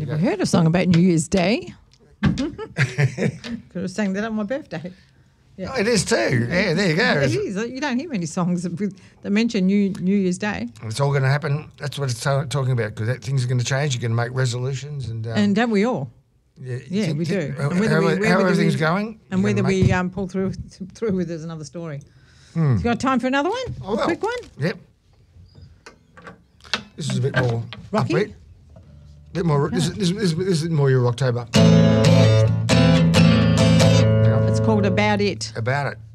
go. I heard a song about New Year's Day. Could have sang that on my birthday. Yeah. Oh, it is too. Yeah, there you go. It is. You don't hear many songs that mention New Year's Day. It's all going to happen. That's what it's talking about, because things are going to change. You're going to make resolutions. And don't we all? Yeah, we do. How everything's going. And whether we pull through with is another story. You got time for another one? Oh, well. A quick one? Yep. This is a bit more rocky. Upbeat. Bit more. This is more your October. It's called About It. About It.